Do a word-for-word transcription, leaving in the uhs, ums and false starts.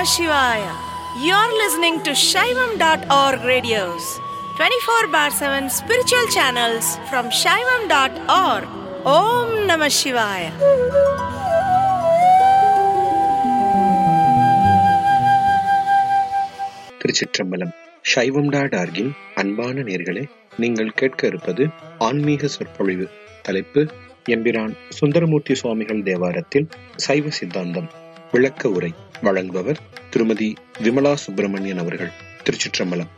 Shivaya. You're listening to Shaivam dot org radios, twenty-four bar seven spiritual channels from Shaivam dot org. Om Namah Shivaya. திருச்சிற்றம்பலம். சைவம் dot ஆர்கின் அன்பான நேர்களே, நீங்கள் கேட்க இருப்பது ஆன்மீக சொற்பொழிவு. தலைப்பு எம்பிரான் சுந்தரமூர்த்தி சுவாமிகள் தேவாரத்தில் சைவ சித்தாந்தம் விளக்க உரை. வழங்குபவர் திருமதி விமலா சுப்பிரமணியன் அவர்கள். திருச்சிற்றம்பலம்.